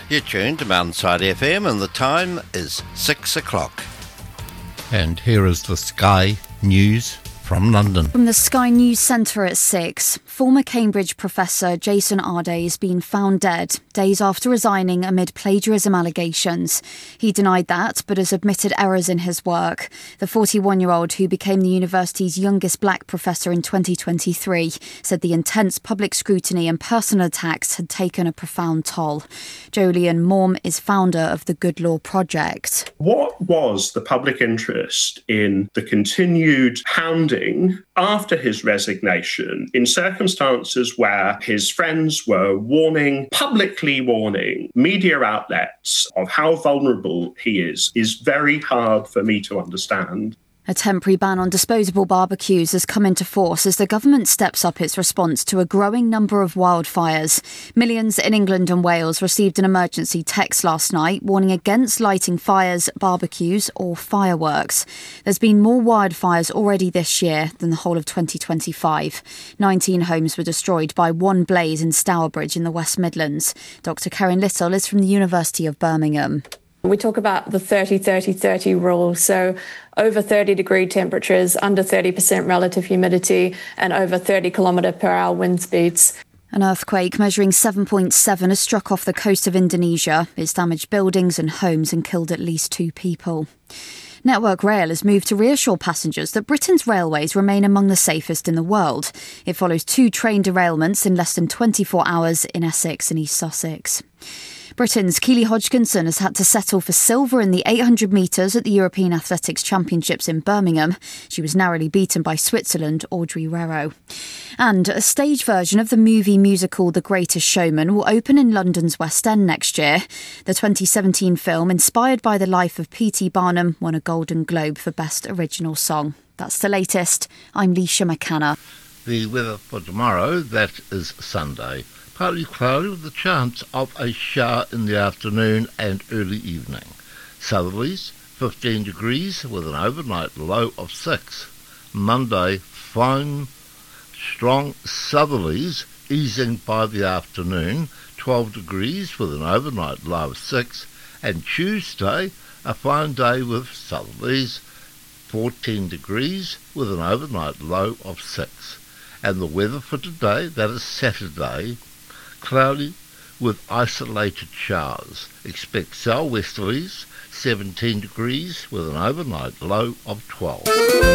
You're tuned to Mountainside FM and the time is 6 o'clock. And here is the Sky News from London. From the Sky News Centre at 6, former Cambridge professor Jason Arday has been found dead days after resigning amid plagiarism allegations. He denied that, but has admitted errors in his work. The 41-year-old, who became the university's youngest black professor in 2023, said the intense public scrutiny and personal attacks had taken a profound toll. Jolyon Maugham is founder of the Good Law Project. What was the public interest in the continued hounding after his resignation in circumstances where his friends were publicly warning media outlets of how vulnerable he is very hard for me to understand. A temporary ban on disposable barbecues has come into force as the government steps up its response to a growing number of wildfires. Millions in England and Wales received an emergency text last night warning against lighting fires, barbecues or fireworks. There's been more wildfires already this year than the whole of 2025. 19 homes were destroyed by one blaze in Stourbridge in the West Midlands. Dr. Karen Little is from the University of Birmingham. We talk about the 30-30-30 rule, so over 30-degree temperatures, under 30% relative humidity and over 30 km/h wind speeds. An earthquake measuring 7.7 has struck off the coast of Indonesia. It's damaged buildings and homes and killed at least 2 people. Network Rail has moved to reassure passengers that Britain's railways remain among the safest in the world. It follows 2 train derailments in less than 24 hours in Essex and East Sussex. Britain's Keely Hodgkinson has had to settle for silver in the 800 metres at the European Athletics Championships in Birmingham. She was narrowly beaten by Switzerland Audrey Rero. And a stage version of the movie musical The Greatest Showman will open in London's West End next year. The 2017 film, inspired by the life of P.T. Barnum, won a Golden Globe for Best Original Song. That's the latest. I'm Leisha McCanna. The weather for tomorrow, that is Sunday. Partly cloudy with a chance of a shower in the afternoon and early evening. Southerlies, 15 degrees with an overnight low of 6. Monday, fine, strong southerlies easing by the afternoon, 12 degrees with an overnight low of 6. And Tuesday, a fine day with southerlies, 14 degrees with an overnight low of 6. And the weather for today, that is Saturday, cloudy with isolated showers. Expect southwesterlies, 17 degrees with an overnight low of 12.